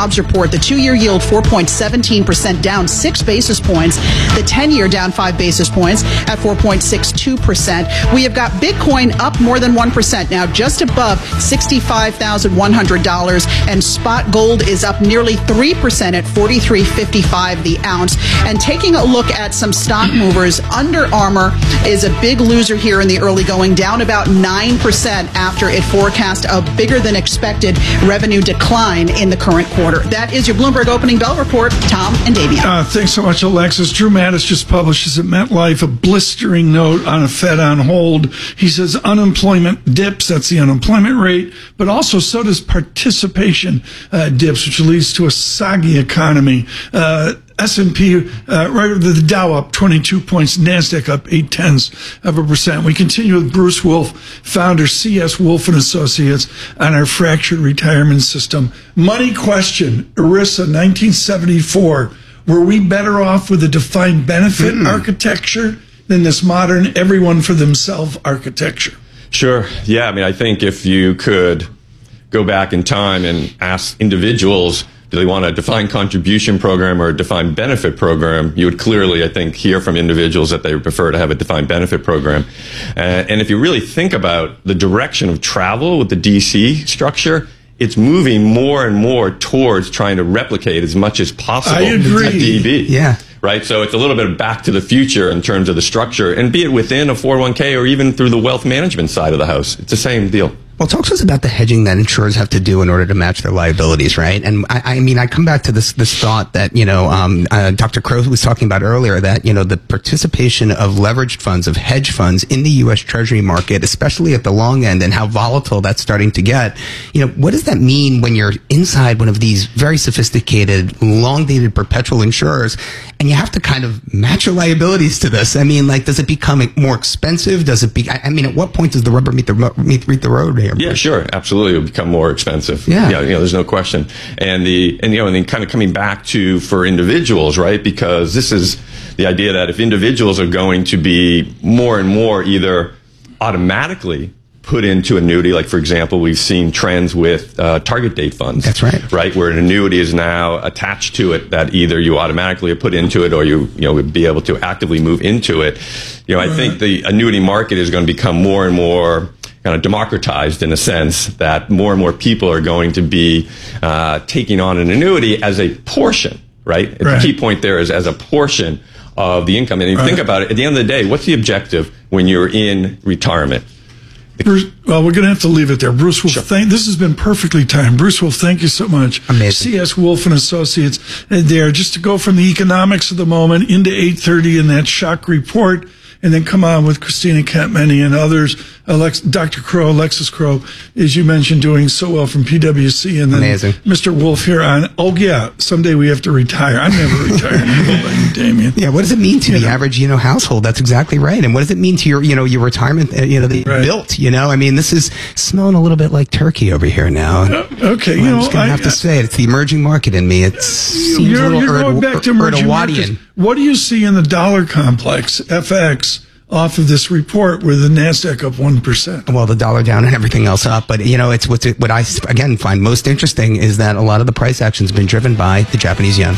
report. The two-year yield four point one seven percent, down six basis points. The ten-year down five basis points at four point six two percent. We have got Bitcoin up more than one percent now, just above sixty-five thousand one hundred dollars, and spot gold is up nearly three percent at forty-three fifty-five the ounce. And taking a look at some stock movers, Under Armour is a big loser here in the early going, down about nine percent after it forecast a bigger than expected revenue decline in the current quarter. That is your Bloomberg Opening Bell Report. Tom and Damian.
Uh, thanks so much, Alexis. Drew Mattis just publishes at MetLife a blistering note on a Fed on hold. He says unemployment dips, that's the unemployment rate, but also so does participation uh, dips, which leads to a soggy economy. Uh, S and P, uh, right, the Dow up twenty-two points, NASDAQ up eight tenths of a percent. We continue with Bruce Wolf, founder C S Wolf and Associates, on our fractured retirement system. Money question, ERISA nineteen seventy-four. Were we better off with a defined benefit mm. architecture than this modern everyone for themselves architecture?
Sure. Yeah. I mean, I think if you could go back in time and ask individuals, do they want a defined contribution program or a defined benefit program? You would clearly, I think, hear from individuals that they would prefer to have a defined benefit program. Uh, and if you really think about the direction of travel with the D C structure, it's moving more and more towards trying to replicate as much as possible
I agree.
a D B.
Yeah.
Right? So it's a little bit of back to the future in terms of the structure, and be it within a four oh one k or even through the wealth management side of the house. It's the same deal.
Well, talk to us about the hedging that insurers have to do in order to match their liabilities, right? And I, I mean, I come back to this this thought that, you know, um, uh, Doctor Crow was talking about earlier, that, you know, the participation of leveraged funds, of hedge funds in the U S Treasury market, especially at the long end, and how volatile that's starting to get. You know, what does that mean when you're inside one of these very sophisticated, long-dated perpetual insurers, and you have to kind of match your liabilities to this? I mean, like, does it become more expensive? Does it be, I, I mean, at what point does the rubber meet the, meet, meet the road here?
Yeah, sure. Absolutely. It will become more expensive.
Yeah.
Yeah. You know, there's no question. And the, and, you know, and then kind of coming back to, for individuals, right? Because this is the idea that if individuals are going to be more and more either automatically put into annuity, like, for example, we've seen trends with uh, target date funds.
That's right.
Right, where an annuity is now attached to it, that either you automatically are put into it or you, you know, would be able to actively move into it. You know, I think the annuity market is going to become more and more kind of democratized, in a sense that more and more people are going to be uh, taking on an annuity as a portion, right?
Right.
The key point there is as a portion of the income. And if you
Right.
think about it, at the end of the day, what's the objective when you're in retirement?
Bruce, well, we're going to have to leave it there. Bruce Wolf, sure. thank, this has been perfectly timed. Bruce Wolf, thank you so much.
Amazing.
C S Wolf and Associates uh, there, just to go from the economics of the moment into eight thirty in that shock report, and then come on with Christina Catmany and others. Alex, Doctor Crow, Alexis Crow, as you mentioned, doing so well from P W C, and then
Amazing.
Mister Wolf here on. Oh yeah, someday we have to retire. I'm never retiring. I go by you, Damien.
Yeah, what does it mean to you the know? average, you know, household? That's exactly right. And what does it mean to your, you know, your retirement, uh, you know, the
right.
built, you know? I mean, this is smelling a little bit like turkey over here now.
Uh, okay,
well,
you
I'm
know,
just going to have
I,
to say it. It's the emerging market in me. It seems
you're,
a little
you're going
Erd-
back to emerging markets.
Erdwadian.
What do you see in the dollar complex, F X, off of this report where the NASDAQ up one percent?
Well, the dollar down and everything else up. But, you know, it's what's what I, again, find most interesting is that a lot of the price action has been driven by the Japanese yen.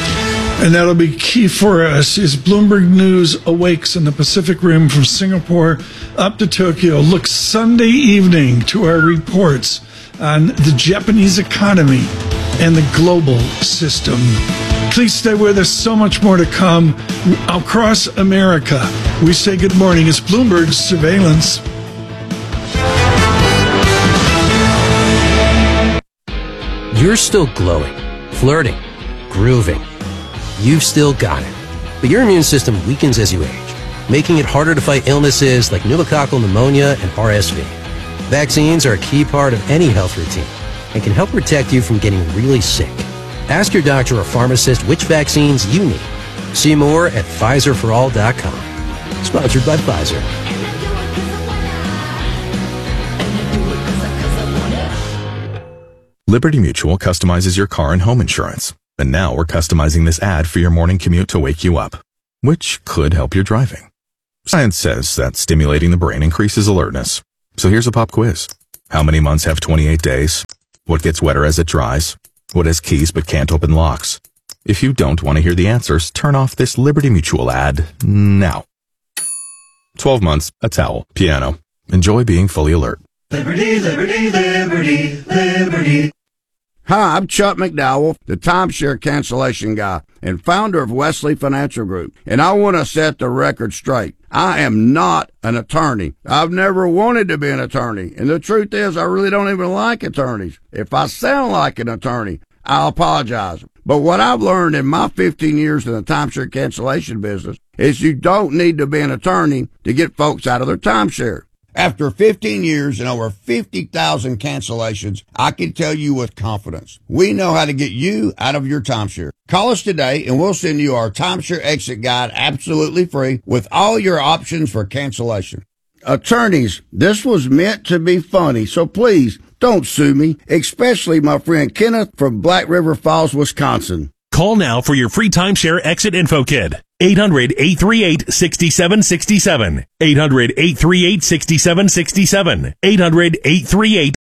And that'll be key for us as Bloomberg News awakes in the Pacific Rim from Singapore up to Tokyo. Look Sunday evening to our reports on the Japanese economy and the global system. Please stay with us. So much more to come across America. We say good morning. It's Bloomberg Surveillance.
You're still glowing, flirting, grooving. You've still got it. But your immune system weakens as you age, making it harder to fight illnesses like pneumococcal pneumonia and R S V. Vaccines are a key part of any health routine and can help protect you from getting really sick. Ask your doctor or pharmacist which vaccines you need. See more at Pfizer for all dot com. Sponsored by Pfizer.
Liberty Mutual customizes your car and home insurance. And now we're customizing this ad for your morning commute to wake you up, which could help your driving. Science says that stimulating the brain increases alertness. So here's a pop quiz. How many months have twenty-eight days? What gets wetter as it dries? What has keys but can't open locks? If you don't want to hear the answers, turn off this Liberty Mutual ad now. twelve months, a towel, piano. Enjoy being fully alert.
Liberty, liberty, liberty, liberty.
Hi, I'm Chuck McDowell, the timeshare cancellation guy and founder of Wesley Financial Group, and I want to set the record straight. I am not an attorney. I've never wanted to be an attorney, and the truth is I really don't even like attorneys. If I sound like an attorney, I apologize. But what I've learned in my fifteen years in the timeshare cancellation business is you don't need to be an attorney to get folks out of their timeshare. After fifteen years and over fifty thousand cancellations, I can tell you with confidence, we know how to get you out of your timeshare. Call us today and we'll send you our timeshare exit guide absolutely free with all your options for cancellation. Attorneys, this was meant to be funny, so please don't sue me, especially my friend Kenneth from Black River Falls, Wisconsin.
Call now for your free timeshare exit info kit. eight hundred, eight three eight, six seven six seven. eight hundred, eight three eight, six seven six seven. eight hundred, eight three eight.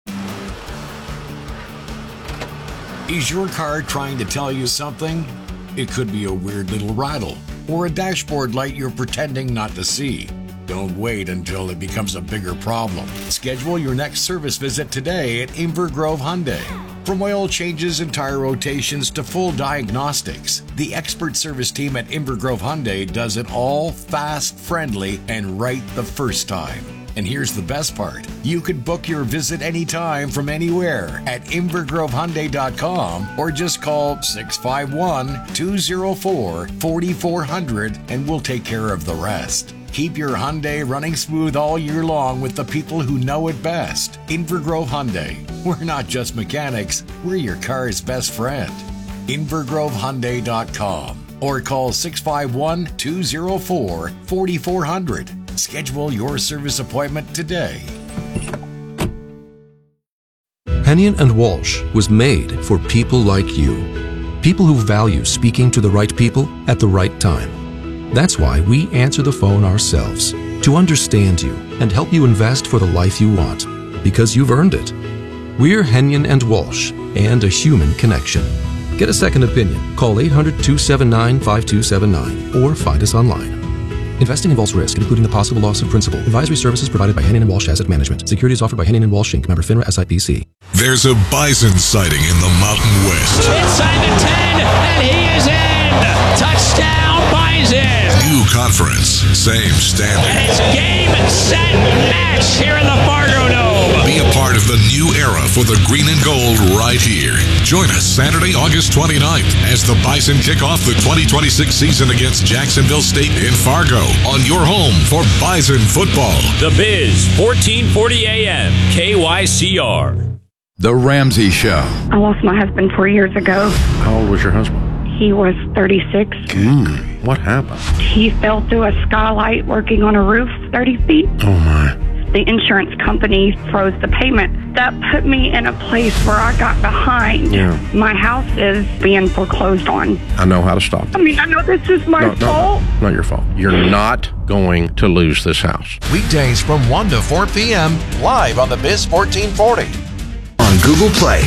Is your car trying to tell you something? It could be a weird little rattle or a dashboard light you're pretending not to see. Don't wait until it becomes a bigger problem. Schedule your next service visit today at Inver Grove Hyundai. From oil changes and tire rotations to full diagnostics, the expert service team at Inver Grove Hyundai does it all fast, friendly, and right the first time. And here's the best part. You can book your visit anytime from anywhere at inver grove hyundai dot com or just call six five one, two oh four, four four zero zero and we'll take care of the rest. Keep your Hyundai running smooth all year long with the people who know it best. Inver Grove Hyundai. We're not just mechanics, we're your car's best friend. inver grove hyundai dot com or call six five one, two oh four, four four zero zero. Schedule your service appointment today.
Hennion and Walsh was made for people like you. People who value speaking to the right people at the right time. That's why we answer the phone ourselves, to understand you and help you invest for the life you want, because you've earned it. We're Hennion and Walsh, and a human connection. Get a second opinion. Call eight hundred, two seven nine, five two seven nine or find us online. Investing involves risk, including the possible loss of principal. Advisory services provided by Hennion and Walsh Asset Management. Securities offered by Hennion and Walsh Incorporated. Member FINRA S I P C.
There's a bison sighting in the Mountain West.
Inside the ten, and he is in. Touchdown, Bison.
New conference, same standing.
And it's game, set, match here in the Fargo Dome.
Be a part of the new era for the green and gold right here. Join us Saturday, August twenty-ninth as the Bison kick off the twenty twenty-six season against Jacksonville State in Fargo on your home for Bison football.
The Biz, fourteen forty A M, K Y C R.
The Ramsey Show.
I lost my husband four years ago.
How old was your husband?
He was thirty-six.
Mm, what happened?
He fell through a skylight working on a roof thirty feet.
Oh, my.
The insurance company froze the payment. That put me in a place where I got behind.
Yeah.
My house is being foreclosed on.
I know how to stop
I mean, I know this is my
no,
fault.
No, not your fault. You're not going to lose this house.
Weekdays from one to four p.m. live on the Biz fourteen forty.
On Google Play.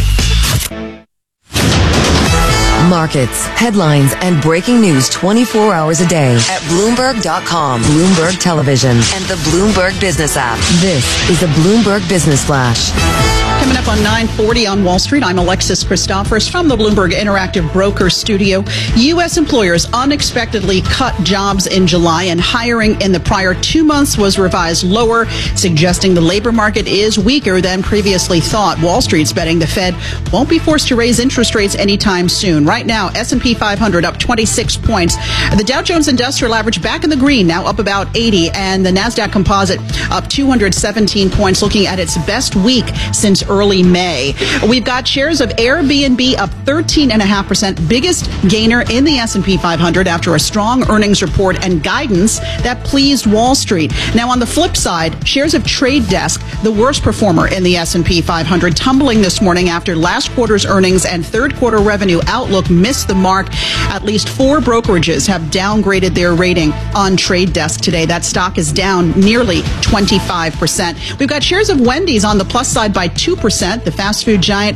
Markets, headlines, and breaking news twenty-four hours a day at Bloomberg dot com, Bloomberg Television, and the Bloomberg Business app. This is the Bloomberg Business Flash.
Coming up on nine forty on Wall Street, I'm Alexis Christophers from the Bloomberg Interactive Broker Studio. U S employers unexpectedly cut jobs in July, and hiring in the prior two months was revised lower, suggesting the labor market is weaker than previously thought. Wall Street's betting the Fed won't be forced to raise interest rates anytime soon. Right now, S and P five hundred up twenty-six points. The Dow Jones Industrial Average back in the green, now up about eighty, and the NASDAQ Composite up two hundred seventeen points, looking at its best week since early May. We've got shares of Airbnb up thirteen point five percent, biggest gainer in the S and P five hundred after a strong earnings report and guidance that pleased Wall Street. Now, on the flip side, shares of Trade Desk, the worst performer in the S and P five hundred, tumbling this morning after last quarter's earnings and third quarter revenue outlook missed the mark. At least four brokerages have downgraded their rating on Trade Desk today. That stock is down nearly twenty-five percent. We've got shares of Wendy's on the plus side by two percent. The fast food giant